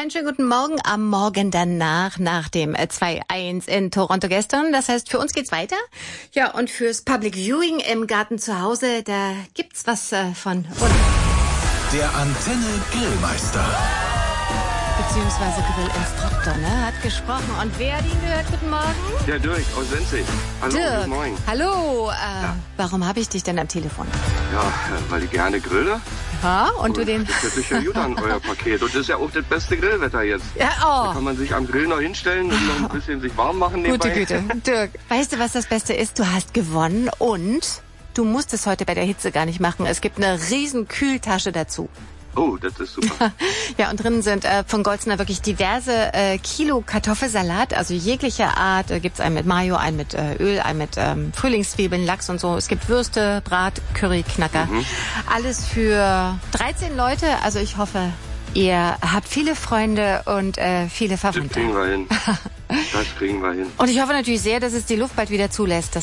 Einen schönen guten Morgen am Morgen danach, nach dem 2-1 in Toronto gestern. Das heißt, für uns geht's weiter. Ja, und fürs Public Viewing im Garten zu Hause, da gibt's was von uns. Der Antenne Grillmeister. Beziehungsweise Grillinstruktor, ne? Hat gesprochen. Und wer hat ihn gehört? Guten Morgen. Ja, Dirk aus Sensing. Hallo, Dirk, guten Morgen. hallo. Warum habe ich dich denn am Telefon? Ja, weil ich gerne grille. Ja, und du den... Das hört sich ja gut an, euer Paket. Und das ist ja auch das beste Grillwetter jetzt. Ja, Da kann man sich am Grill noch hinstellen und noch ein bisschen sich warm machen nebenbei. Gute Güte. Dirk, weißt du, was das Beste ist? Du hast gewonnen und du musst es heute bei der Hitze gar nicht machen. Es gibt eine riesen Kühltasche dazu. Oh, das ist super. Ja, und drinnen sind von Goldsner wirklich diverse Kilo Kartoffelsalat, also jeglicher Art. Gibt's einen mit Mayo, einen mit Öl, einen mit Frühlingszwiebeln, Lachs und so. Es gibt Würste, Brat, Curry, Knacker. Alles für 13 Leute. Also ich hoffe, ihr habt viele Freunde und viele Das Verwandte. kriegen wir hin. Das kriegen wir hin. Und ich hoffe natürlich sehr, dass es die Luft bald wieder zulässt, dass